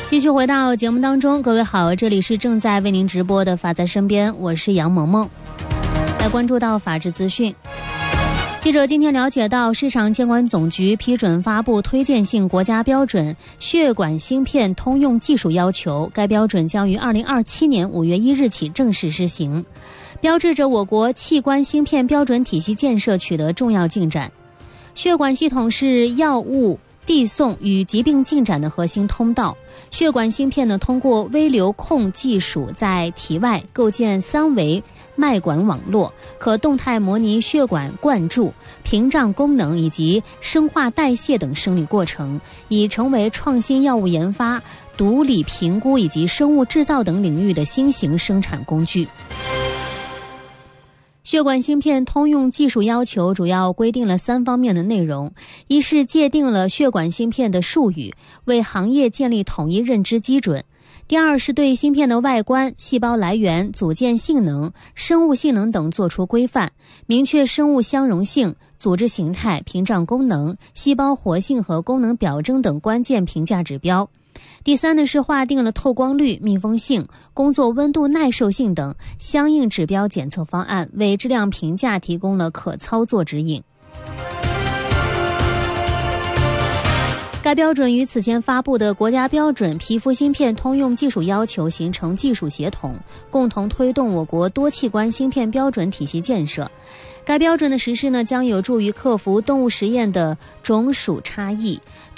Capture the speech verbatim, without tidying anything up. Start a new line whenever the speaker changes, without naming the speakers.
继续回到节目当中，各位好，这里是正在为您直播的法在身边，我是杨萌萌。来关注到法治资讯。记者今天了解到，市场监管总局批准发布推荐性国家标准血管芯片通用技术要求，该标准将于二零二七年五月一日起正式施行，标志着我国器官芯片标准体系建设取得重要进展。血管系统是药物递送与疾病进展的核心通道。血管芯片呢，通过微流控技术在体外构建三维脉管网络，可动态模拟血管灌注、屏障功能以及生化代谢等生理过程，已成为创新药物研发、毒理评估以及生物制造等领域的新型生产工具。血管芯片通用技术要求主要规定了三方面的内容：一是界定了血管芯片的术语，为行业建立统一认知基准；第二是对芯片的外观、细胞来源、组件性能、生物性能等作出规范，明确生物相容性、组织形态、屏障功能、细胞活性和功能表征等关键评价指标；第三呢是划定了透光率、密封性、工作温度耐受性等相应指标检测方案，为质量评价提供了可操作指引。该标准与此前发布的国家标准皮肤芯片通用技术要求形成技术协同，共同推动我国多器官芯片标准体系建设。该标准的实施呢，将有助于克服动物实验的种属差异，